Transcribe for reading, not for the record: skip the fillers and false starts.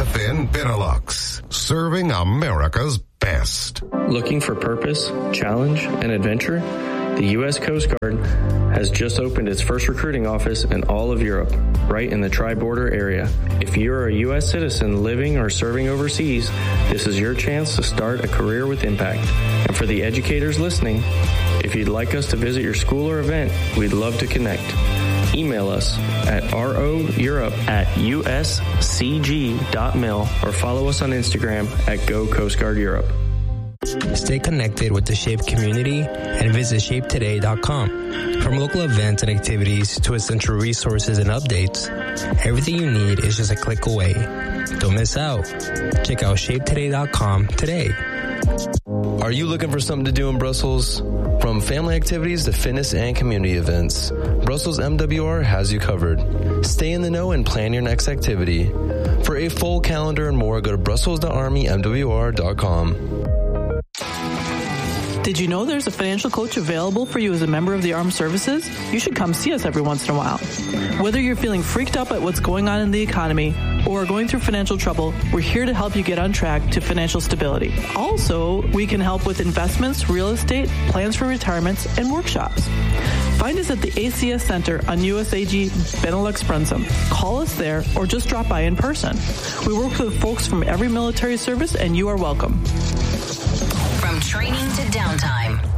FN Benelux, serving America's best. Looking for purpose, challenge, and adventure? The U.S. Coast Guard has just opened its first recruiting office in all of Europe, right in the tri-border area. If you're a U.S. citizen living or serving overseas, this is your chance to start a career with impact. And for the educators listening, if you'd like us to visit your school or event, we'd love to connect. Email us at roeurope@uscg.mil or follow us on Instagram at GoCoastGuardEurope. Stay connected with the SHAPE community and visit shapetoday.com. From local events and activities to essential resources and updates, everything you need is just a click away. Don't miss out. Check out shapetoday.com today. Are you looking for something to do in Brussels? From family activities to fitness and community events, Brussels MWR has you covered. Stay in the know and plan your next activity. For a full calendar and more, go to brussels.armymwr.com. Did you know there's a financial coach available for you as a member of the Armed Services? You should come see us every once in a while. Whether you're feeling freaked out at what's going on in the economy or are going through financial trouble, we're here to help you get on track to financial stability. Also, we can help with investments, real estate, plans for retirements, and workshops. Find us at the ACS Center on USAG Benelux Brunsum. Call us there or just drop by in person. We work with folks from every military service, and you are welcome. From training to downtime,